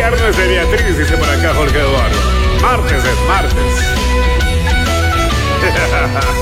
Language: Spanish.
Viernes de Beatriz, dice por acá Jorge Eduardo. Martes es martes.